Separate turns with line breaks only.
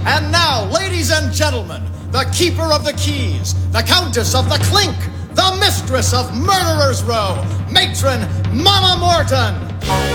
And now, ladies and gentlemen, the keeper of the keys, the Countess of the Clink, the mistress of Murderers Row, Matron Mama Morton.